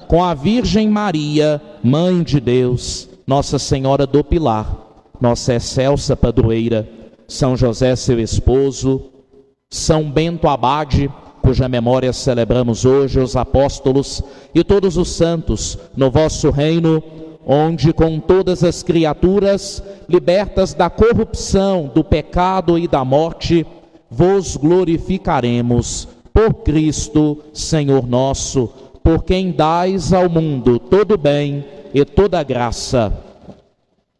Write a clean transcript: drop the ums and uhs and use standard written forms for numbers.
com a Virgem Maria, Mãe de Deus, Nossa Senhora do Pilar, nossa excelsa padroeira, São José, seu esposo, São Bento Abade, cuja memória celebramos hoje, os apóstolos e todos os santos no vosso reino, onde com todas as criaturas, libertas da corrupção, do pecado e da morte, vos glorificaremos. Por Cristo, Senhor nosso, por quem dais ao mundo todo bem e toda graça.